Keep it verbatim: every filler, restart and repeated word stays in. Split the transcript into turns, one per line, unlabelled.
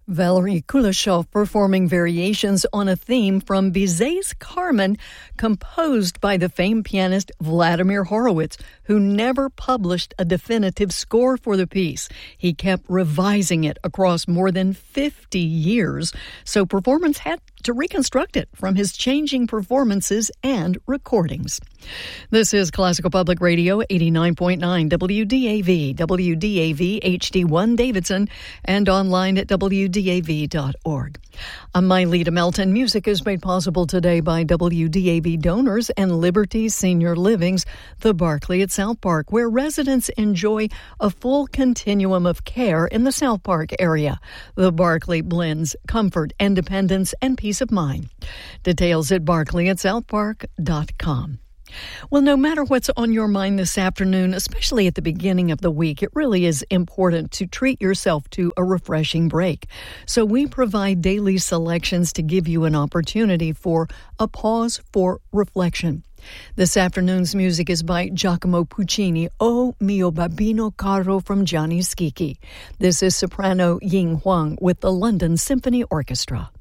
Valery Kuleshov performing variations on a theme from Bizet's Carmen, composed by the famed pianist Vladimir Horowitz, who never published a definitive score for the piece. He kept revising it across more than fifty years, so performers had to reconstruct it from his changing performances and recordings. This is Classical Public Radio, eighty-nine point nine W D A V, W D A V H D one Davidson, and online at W D A V dot org. I'm Mylita Melton. Music is made possible today by W D A V donors and Liberty Senior Living's The Barclay at South Park, where residents enjoy a full continuum of care in the South Park area. The Barclay blends comfort, independence, and peace of mind. Details at barclay at south park dot com. Well, no matter what's on your mind this afternoon, especially at the beginning of the week, it really is important to treat yourself to a refreshing break. So we provide daily selections to give you an opportunity for a pause for reflection. This afternoon's music is by Giacomo Puccini, O Mio Babbino Caro from Gianni Schicchi. This is soprano Ying Huang with the London Symphony Orchestra.